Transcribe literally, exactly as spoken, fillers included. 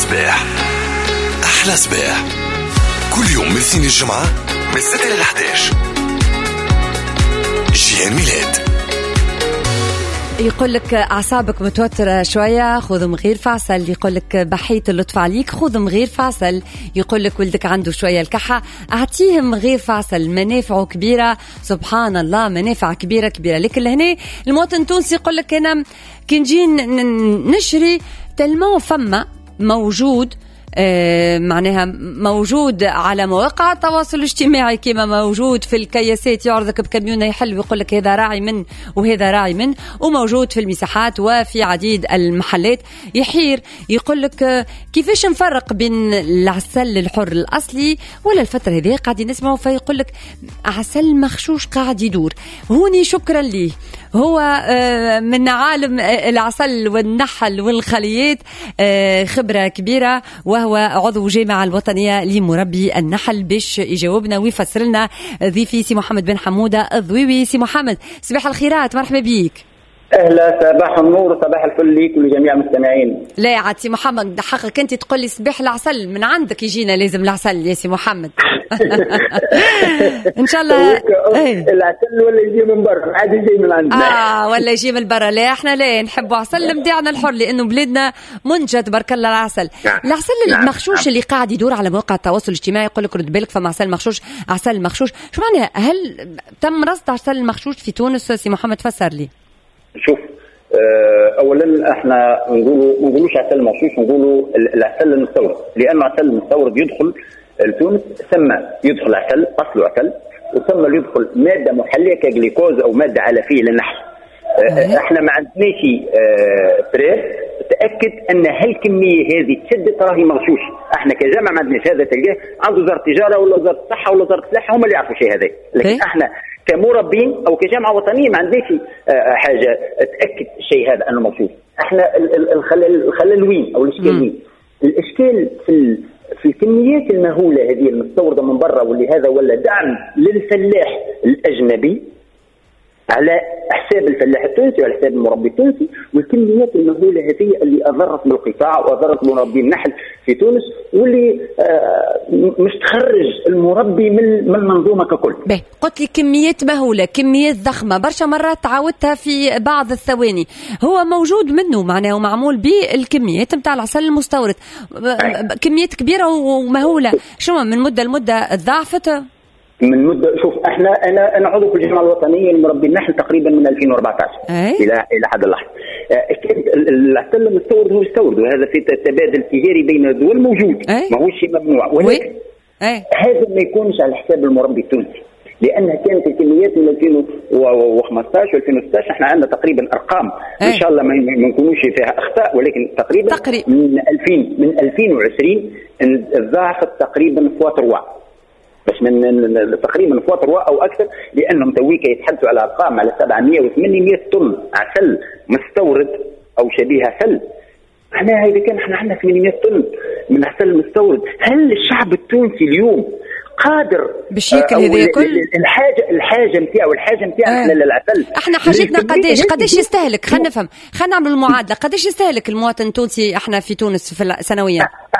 صباح أحلى صباح كل يوم من الاثنين الجمعة من الستة إلى الأحد عشر. جيهان ميلاد يقول لك أعصابك متوترة شوية خذ مغير فعسل، يقول لك بحيت اللطف عليك خذ مغير فعسل، يقول لك ولدك عنده شوية الكحة أعطيه مغير فعسل، منافعه كبيرة سبحان الله، منافع كبيرة كبيرة. لكن هنا المواطن التونسي يقول لك أنا كي نجي نشري تلمو فما موجود آه معناها موجود على مواقع التواصل الاجتماعي كما موجود في الكياسات يعرضك بكميونة يحل ويقول لك هذا راعي من وهذا راعي من، وموجود في المساحات وفي عديد المحلات. يحير يقول لك آه كيفاش نفرق بين العسل الحر الأصلي ولا الفترة هذه قاعد نسمعه فيقول لك عسل مخشوش قاعد يدور. هوني شكرا لي هو آه من عالم العسل والنحل والخليات آه خبرة كبيرة، وهو عضو جامعة الوطنية لمربي النحل باش يجاوبنا ويفسر لنا ضيفي سي محمد بن حمودة الضويوي. سي محمد صباح الخيرات، مرحبا بيك. اهلا صباح النور وصباح الفل ليك ولجميع المستمعين. لا عاد سي محمد حقك انت تقول لي صباح العسل من عندك يجينا لازم العسل يا سي محمد. ان شاء الله العسل ولا يجي من برا عادي يجي من عندنا اه ولا يجي من برا. لا احنا لا نحبوا عسل مديعنا الحر لانه بلادنا منجد برك الله العسل. العسل المخشوش اللي قاعد يدور على مواقع التواصل الاجتماعي يقول لك رد بالك فما عسل مخشوش عسل مخشوش، شو معناها؟ هل تم رصد عسل المخشوش في تونس؟ سي محمد فسر لي. شوف اولا احنا نقولوا ما نقولوش عسل مخشوش، نقولوا العسل المستورد، لان العسل المستورد يدخل لتونس ثم يدخل عسل اصله عسل وثم يدخل ماده محليه كجليكوز او ماده علفيه للنحل. اه احنا ما عندناش اه بريس تاكد ان هالكميه هذه تشدت راهي مغشوش. احنا كجامعه ما عندناش هذا، تلقاه عند وزاره التجاره ولا وزاره الصحه ولا وزاره الفلاحه هم اللي يعرفوا شيء هذا، لكن احنا كمربين او كجامعه وطنيه ما عندناش حاجه تاكد الشيء هذا انه مغشوش. احنا الخلل الخلل وين او الاشكال وين؟ الاشكال في في الكميات المهوله هذه المستورده من برا، واللي هذا ولا دعم للفلاح الاجنبي على حساب الفلاح التونسي وعلى حساب المربي التونسي، والكميات المهوله هذه اللي اضرت بالقطاع واضرت مربي النحل في تونس، واللي آه مش تخرج المربي من من المنظومه ككل. به قلت لي كميات مهوله، كميات ضخمه برشا مرات تعودتها في بعض الثواني، هو موجود منه معناه معمول بالكميات نتاع العسل المستورد كميات كبيره ومهوله. شو من مده لمده ضعفت؟ من مده شوف احنا انا انا عضو في الجامعه الوطنيه لمربي النحل تقريبا من ألفين وأربعة عشر أي؟ الى الى حد اللحظه. العسل المستورد هو يستورد، وهذا في تبادل تجاري بين الدول موجود، ما هوش شيء ممنوع، ولكن هذا ما يكونش على حساب المربي التونسي، لانها كانت الكميات من ألفين وخمسطاش وألفين وستطاش احنا عندنا تقريبا ارقام أي؟ ان شاء الله ما نكونوش فيها اخطاء، ولكن تقريبا تقريب. من ألفين من ألفين وعشرين ضاعفت تقريبا في واتروا، بس من تقريبا في واتروا او اكثر، لانهم تويك يتحدثوا على ارقام على سبعمية وثمانمية طن عسل مستورد او شبيه عسل. احنا اذا كان احنا عندنا ثمانمية طن من عسل مستورد، هل الشعب التونسي اليوم قادر بالشكل هذا كل الحاجه الحاجه نتاعو الحاجه نتاعنا آه. للعسل؟ احنا حاجتنا قداش قداش يستهلك؟ خلينا نفهم، خلينا نعمل المعادله، قداش يستهلك المواطن التونسي احنا في تونس في سنويا؟